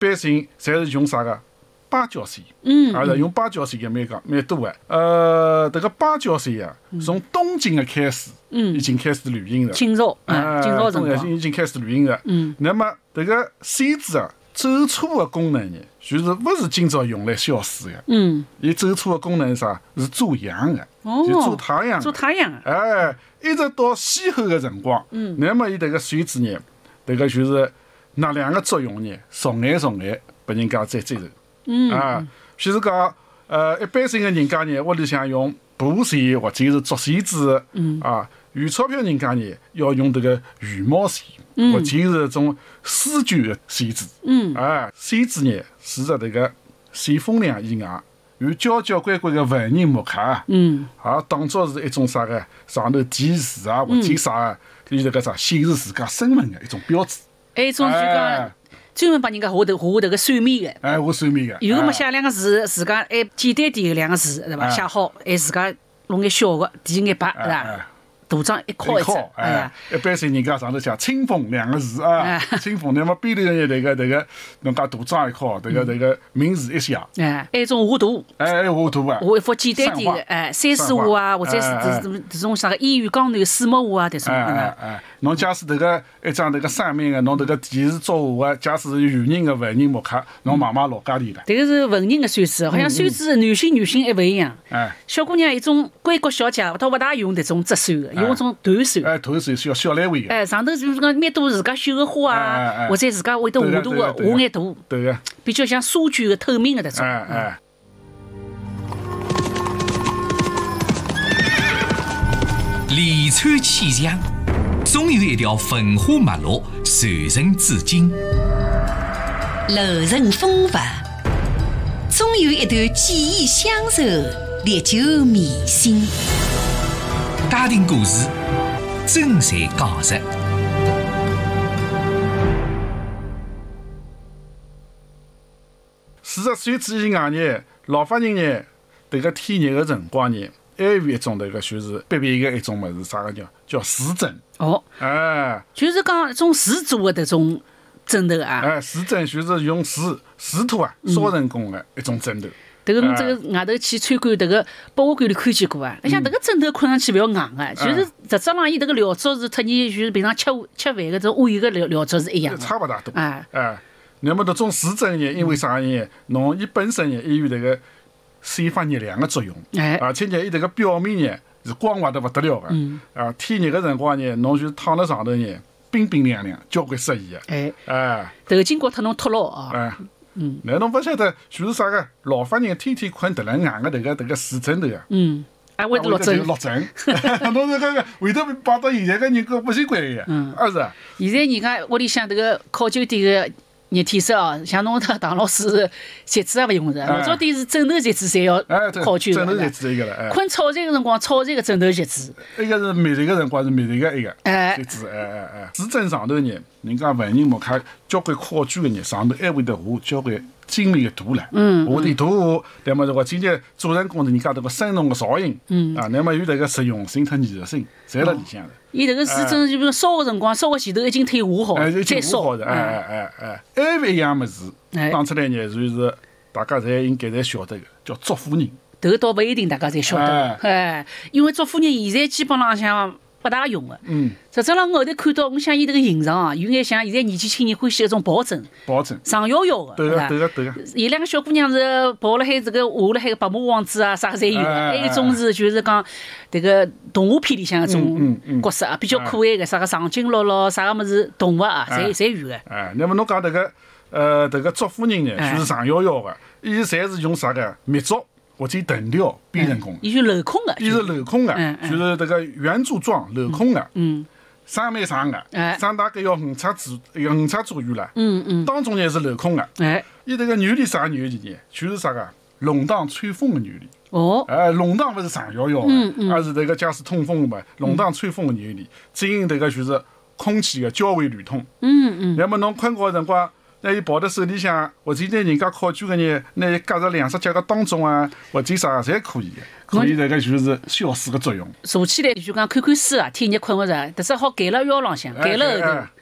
百姓侪是用啥个芭蕉水，而且用芭蕉水也蛮多的。这个芭蕉水啊，从东晋的开始，已经开始流行了。 清朝，清朝辰光已经开始流行了。那么这个水子啊，走出的功能呢，就是不是今朝用来消水的。伊走出的功能是啥？是做阳的，就做太阳。 做太阳。 一直到西后的辰光，那么伊这个水子呢，这个就是能量的作用呢，逐眼被人家再接受。譬如讲，一般性的人家呢，屋里向用布水或者是竹水子，有钞票人家呢要用这个羽毛水，或者是种丝绢的水子。水子呢，除了这个水分量以外，有交关的文人墨客当作是一种啥个上头提示啊，或者啥啊，有这个啥显示自家身份的一种标志。 还有一种就讲。专门帮人家画这个算命的， 画算命的， 有个么写两个字，自家还简单点两个字，对吧？写好，还自家弄眼小的，填眼白，对吧？图章一敲一只， 一般性人家上头写清风两个字啊，清风，那么边头呢这个弄家图章一敲，这个名字一写， 还有一种画图， 画图啊， 画一幅简单点的，山水画啊，或者是这种啥个烟雨江南水墨画啊，这种。 侬假使这个一张这个上面的，侬这个题是作画的，假使是有人的文人墨客，侬买老家里的。 这个是文人的扇子，好像扇子男性还不一样。小姑娘一种归国小姐，她不大用这种折扇的，用种团扇。 团扇小来回的。 上头就是讲蛮多自家绣的花啊，或者自家会得画图的，画眼图。 对个。 比较像书卷的透明的那种。 连川气象，总有一条文化脉络传承至今； 楼城风范，总有一段记忆相守，历久弥新。 家庭故事，真才讲述。 40岁之以外呢，老发人呢，这个天热的辰光呢。还有一种这个就是必备的一种么子，啥个叫石枕。 就是讲种石做的这种枕头啊。 石枕就是用石头烧成功的一种枕头。 这个外头去参观这个博物馆里看见过啊。像这个枕头看上去比较硬啊，就是实质上伊这个料足是和你就是平常吃饭的这种碗的料足是一样的。 差不大多。那么这种石枕呢，因为啥呢？侬伊本身呢，也有这个。散发热量的作用，而且呢，伊这个表面呢是光滑得不得了的。天热的辰光呢，侬就躺在上头呢，冰冰凉凉，交关适宜的。 头巾刮脱侬脱牢啊。 那侬不晓得就是啥个老发人天天困得了硬的这个死枕头啊。 还会得落枕。 侬这个回头摆到现在个人可不习惯的。是。 现在人家屋里向这个考究点个。热天色哦，像侬唐老师席子也勿用着，老早点是枕头席子侪要考究的。 枕头席子一个了。 困草席个辰光，草席个枕头席子。 一个是密集个辰光是密集个一个席子。石枕上头呢，人家文人墨客交关考究个呢，上头还会得画交关精美的图了。画点图，那么这个今天做成功的人家这个生动的造型，那么有这个实用性和艺术性，侪辣里向的。 伊这个石枕就是烧个辰光，烧个前头已经退画好，再烧的。还有一样么子，讲出来呢，就是大家侪应该侪晓得个，叫祝福人。 这个倒不一定大家侪晓得，因为祝福人现在基本上像不大用的。实际上我后头看到，我想伊这个形状啊，有眼像现在年纪轻人欢喜一种抱枕，长腰腰的， 对个。 有两个小姑娘是抱了海这个画了海白马王子啊，啥侪有的。还有一种是就是讲这个动画片里向一种角色啊，比较可爱的，啥个长颈鹿咯，啥个么子动物啊，侪有的。 那么侬讲这个祝福人呢，就是长腰腰的，伊侪是用啥个密竹或者藤条编成功的。 伊是镂空的。 伊是镂空的，就是这个圆柱状镂空的。3米长的，长大概要5尺左右了。当中呢是镂空的。伊这个原理啥原理呢？就是啥个龙荡吹风的原理。龙荡不是长腰腰的，而是这个假使通风嘛，龙荡吹风的原理，进行这个就是空气的交汇流通。那么侬困觉的辰光。那伊抱在手里向，或者呢人家考究个呢，那夹在两只脚个当中啊，或者啥侪可以的，可以这个就是消暑个作用。 坐起来就讲看看书啊，天热困勿着，但是好盖了腰浪向，盖了后头，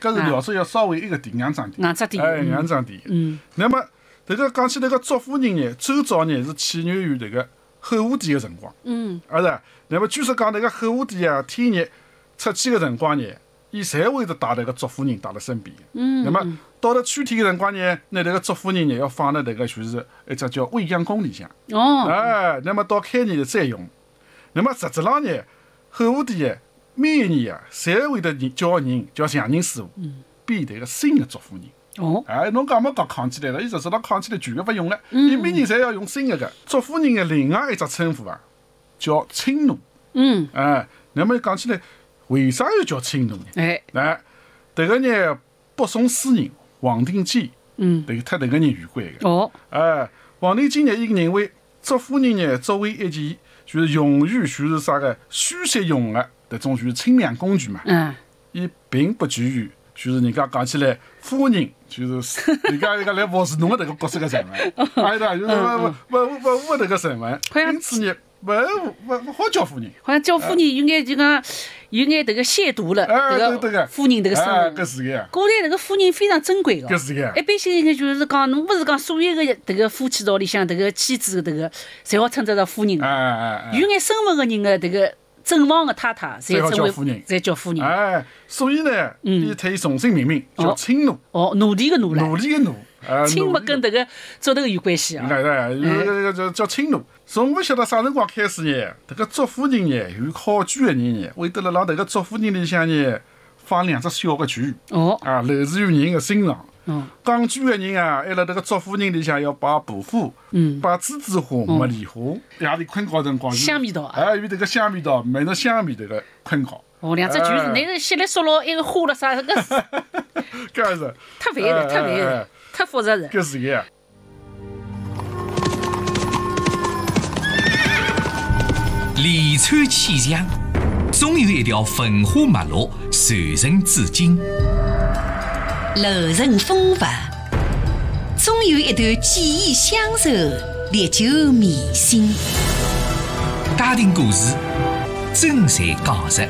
搿是料子要稍微一个低，硬装点。 硬质点。 硬装点。那么迭个讲起迭个祝福人呢，最早呢是起源于迭个后武帝个辰光。是。那么据说讲迭个后武帝啊，天热出去个辰光呢，伊侪会得带迭个祝福人带辣身边。那么到了秋天个辰光呢，拿迭个祝福人呢要放辣迭个就是一只叫未央宫里向。那么到开年再用。那么实质上呢，后武帝啊，每一年啊，侪会得叫匠人师傅编迭个新个祝福人。侬讲没讲扛起来了？伊实质上扛起来全部勿用了。伊每年侪要用新个祝福人个另外一只称呼啊，叫青奴。那么讲起来，为啥要叫青奴呢？迭个呢，北宋诗人黄庭坚，迭个特迭个人有关个。黄庭坚呢，伊认为祝福人呢，作为一件就是用于就是啥个虚席用个迭种就是清凉工具嘛。伊并不具于就是人家讲起来夫人，就是人家一个来服侍侬个迭个角色个身份，就是勿迭个身份，因此呢，勿好叫夫人。 好像叫夫人有眼就讲有眼迭个亵渎了迭个夫人迭个身份。 搿是个。 古代迭个夫人非常珍贵个。 搿是个。 一般性应该就是讲，侬勿是讲所有个迭个夫妻道里向迭个妻子迭个，侪好称得上夫人。有眼身份个人个迭个正房个太太，侪称为夫人， 侪叫夫人。 所以呢，伊替伊重新命名叫青奴。 奴隶个奴了。 奴隶个奴。 青么跟迭个做头有关系啊。 叫青奴。从勿晓得啥辰光开始呢，迭个祝福人呢，有考据个人呢，会得辣迭个祝福人里向呢放两只小个句。露出于人个心上。讲句个人啊，还辣迭个祝福人里向要摆布花，摆栀子花、茉莉花，夜里困觉辰光香味道有迭个香味道，闻着香味迭个困觉。 两只句子，那个稀里嗦咯一个花了啥个？ 搿是太烦了，太烦了，太复杂了。 搿是个。 连川气象，总有一条文化脉络传承至今。 楼人风范，总有一段记忆相守，历久弥新。 家庭故事，真侪讲述。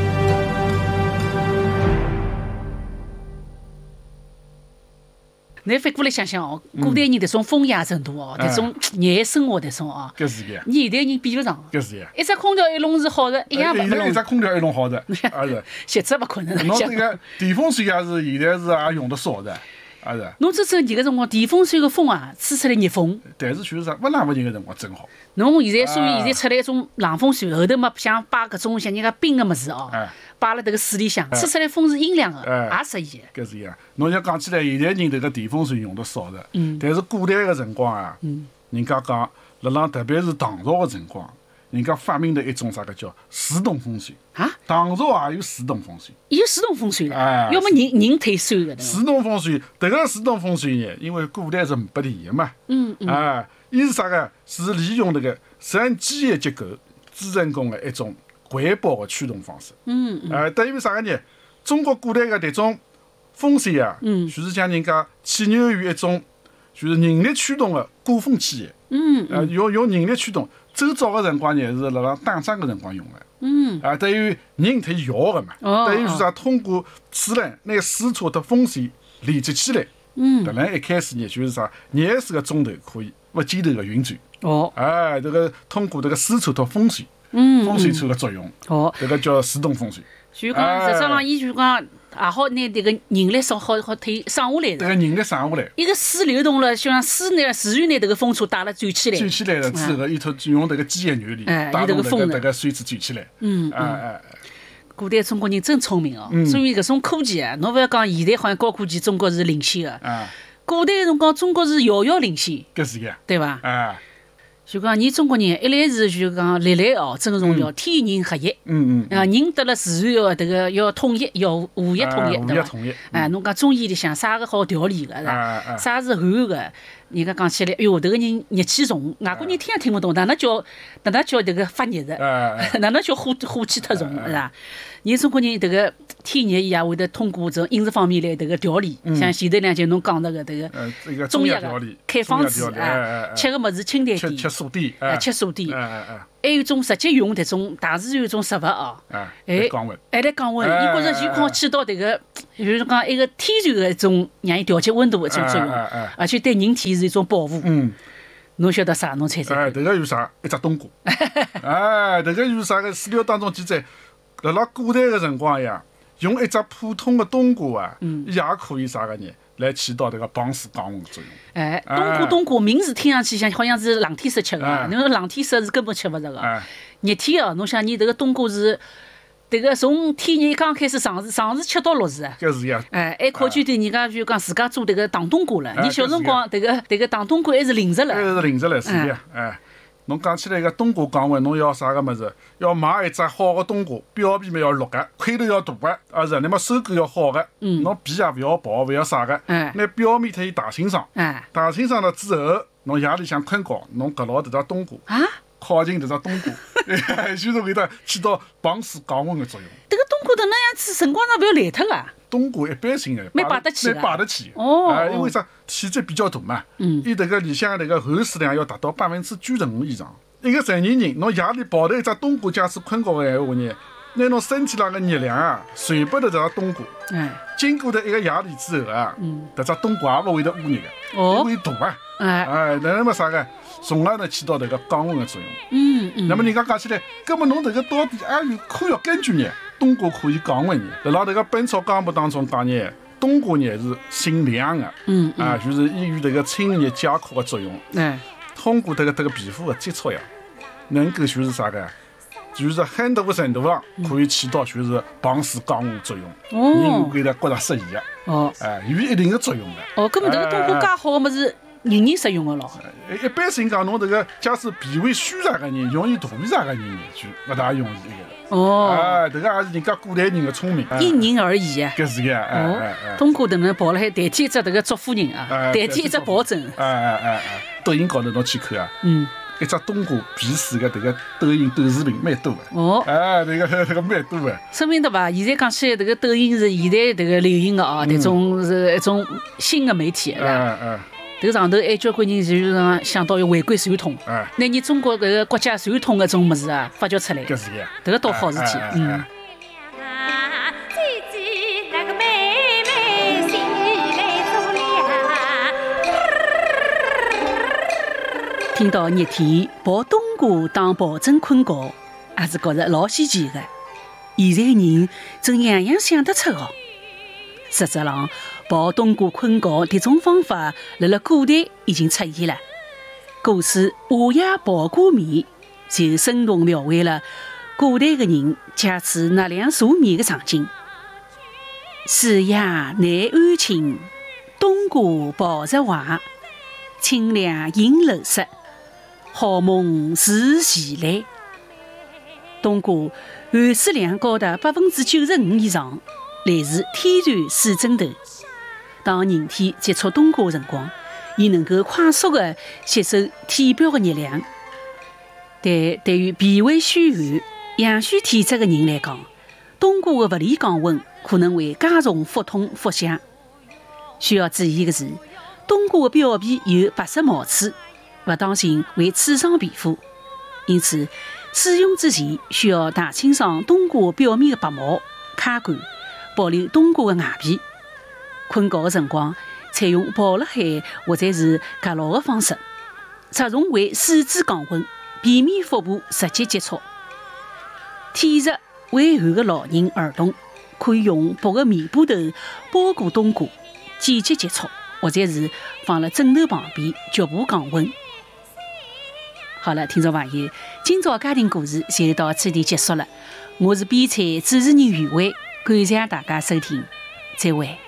你反过来想想哦，古代人迭种风雅程度哦，迭种热爱生活迭种哦， 搿是个。 现代人比不上。 搿是个。 一只空调一弄是好的，一样勿弄。 一只空调一弄好的，也是。 实质勿可能。 侬这个电风扇也是现在是也用得少的，也是。 侬这搿个辰光，电风扇个风啊，吹出来热风。 但是就是啥，勿冷勿热个辰光真好。 侬现在所以现在出来一种冷风扇，后头嘛想摆搿种像人家冰个物事哦。摆辣迭个水里向，吹出来风是阴凉个，也适宜。 搿是呀，侬像讲起来，现在人迭个电风扇用得少的，但是古代个辰光啊，人家讲辣浪特别是唐朝个辰光，人家发明的一种啥个叫自动风扇啊？ 唐朝也有自动风扇， 有自动风扇了，要么人退收个。 自动风扇，迭个自动风扇呢，因为古代是没拨电个嘛，伊是啥个？是利用迭个实机械结构制成功的一种环保的驱动方式。等于啥个呢？中国古代的迭种风扇啊，就是像人家起源于一种就是人力驱动的鼓风机械。用人力驱动，最早个辰光呢是辣辣打仗个辰光用的。等于人可以摇个嘛。等于是啥？通过齿轮拿水车和风扇连接起来。迭能一开始呢就是啥？24个钟头可以勿间断个运转。迭个通过迭个水车和风扇。风扇车的作用，这个叫自动风扇。 就讲实质上，伊就讲也好拿这个人力好推省下来的。 这个人力省下来。 一个水流动了，像水呢，自然拿这个风车带了转起来。 转起来了之后，伊头用这个机械原理带动这个水子转起来。 古代中国人真聪明哦，所以搿种科技啊，侬勿要讲现代好像高科技，中国是领先的。古代个辰光，中国是遥遥领先。 搿是个。 对伐？就讲，你中国人一来是就讲历来哦，尊重叫天人合一。人得了自然要迭个要统一，要互一统一，对伐？侬讲中医里向啥个好调理个是吧？啥是寒个？人家讲起来，哎哟，迭个人热气重，外国人听也听勿懂，哪能叫迭个发热的？哪能叫火气太重是吧？你中国人迭个天热伊也会得通过这种饮食方面来迭个调理，像前头两节侬讲那个迭个中药个开方子吃个物事清淡点， 吃素点， 吃素点， 还有种直接用迭种大自然一种食物哦， 来降温， 还来降温，伊觉着就好起到迭个，就是讲一个天然的一种让伊调节温度的一种作用，而且对人体是一种保护。侬晓得啥？侬猜猜？ 迭个有啥？一只冬瓜。迭个有啥个史料当中记载，辣辣古代个辰光呀，用一只普通的冬瓜啊，也可以啥个呢？来起到迭个帮助降温的作用。 冬瓜名字听上去好像是冷天时吃个，侬冷天时是根本吃勿着个。热天哦，侬想你迭个冬瓜是。迭个从天热刚开始上市吃到落市啊！ 搿是呀。 还考究对人家就讲自家做迭个打冬瓜了。你小辰光迭个打冬瓜还是零食了。 还是零食了，是呀。侬讲起来个冬瓜降温，侬要啥个物事？要买一只好个冬瓜，表皮嘛要绿个，块头要大个，是，那么收购要好个。侬皮也勿要薄，勿要啥个。拿表面脱伊打清爽。打清爽了之后，侬夜里向困觉，侬搿牢迭只冬瓜。靠近迭只冬瓜，就是会得起到帮助降温的作用。 迭个冬瓜的那样子辰光长勿要烂脱啊。 冬瓜一般性的， 蛮摆得起蛮摆得起。因为啥？体积比较大嘛。伊迭个里向迭个含水量要达到95%以上。一个成年人，侬夜里抱头一只冬瓜，假使困觉的闲话呢，拿侬身体浪个热量啊传拨迭只冬瓜。经过一个夜里之后啊，迭只冬瓜也勿会得污热个，会大啊。那么啥个？从而呢起到迭个降温的作用。那么人家讲起来，葛末侬迭个到底也有科学根据呢？冬瓜可以降温呢？辣辣迭个《本草纲目》当中讲呢，冬瓜呢是性凉的，就是伊有迭个清热解渴的作用。通过迭个皮肤的接触呀，能够就是啥个？就是很大的程度上可以起到就是帮助降温作用，人会得觉着适宜的。有一定的作用的。 葛末迭个冬瓜介好个物事。人人适用个咯。 一般性讲，侬迭个假使脾胃虚弱个人，容易大便啥个人就勿大容易个。迭个也是人家古代人个聪明。 因人而异啊。 搿是个。 冬瓜能跑辣海代替一只迭个祝夫人啊，代替一只保证。 抖音高头侬去看啊。一只冬瓜皮水个迭个抖音短视频蛮多个。迭个蛮多个。 说明对伐？现在讲起来，迭个抖音是现在迭个流行个啊，迭种是一种新的媒体。迭个上头还交关人就是讲想到要回归传统，拿你中国搿个国家传统搿种物事啊发掘出来，迭个倒好事体。听到热天抱冬瓜当抱枕困觉，也是觉着老稀奇的。现在人真样样想得出哦。实质上，抱冬瓜困觉迭种方法，辣古代已经出现了。古诗《夏夜抱瓜眠》就生动描绘了古代的人借此纳凉助眠的场景。暑夜难安寝，冬瓜抱着怀，清凉引楼室，好梦自前来。冬瓜含水量高达95%以上。来自天然水蒸头。当人体接触冬瓜的辰光，伊能够快速地吸收体表的热量。但对于脾胃虚寒、阳虚体质的人来讲，冬瓜的物理降温可能会加重腹痛、腹泻。需要注意的是，冬瓜的表皮有白色毛刺，不当心会刺伤皮肤。因此，使用之前需要大清爽冬瓜表面的白毛，揩干。保留冬瓜的外皮。困觉的辰光，采用抱辣海或者是夹牢的方式，着重为四肢降温，避免腹部直接接触。体弱畏寒的老人、儿童可以用薄的棉布头包裹冬瓜，间接接触，或者是放辣枕头旁边局部降温。好了，听众朋友，今朝家庭故事就到此地结束了。我是编采主持人余伟。感谢大家收听，再会。